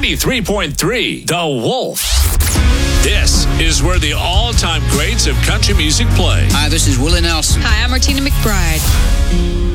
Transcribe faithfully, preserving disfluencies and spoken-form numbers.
ninety-three point three, The Wolf. This is where the all-time greats of country music play. Hi, this is Willie Nelson. Hi, I'm Martina McBride.